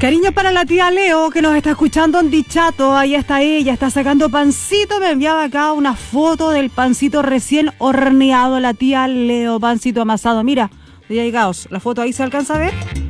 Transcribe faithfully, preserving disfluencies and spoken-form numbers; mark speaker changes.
Speaker 1: Cariño para la tía Leo, que nos está escuchando en Dichato. Ahí está ella, está sacando pancito. Me enviaba acá una foto del pancito recién horneado. La tía Leo, pancito amasado. Mira, ya llegaos. La foto ahí se alcanza a ver.